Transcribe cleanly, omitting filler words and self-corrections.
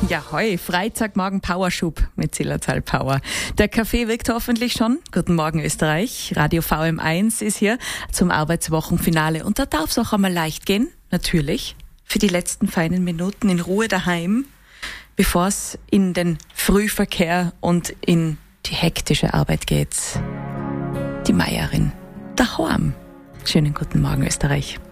Ja, Freitagmorgen Powerschub mit Zillertal Power. Der Kaffee wirkt hoffentlich schon. Guten Morgen Österreich. Radio VM1 ist hier zum Arbeitswochenfinale und da darf es auch einmal leicht gehen, natürlich, für die letzten feinen Minuten in Ruhe daheim, bevor es in den Frühverkehr und in die hektische Arbeit geht. Die Meierin daheim. Schönen guten Morgen Österreich.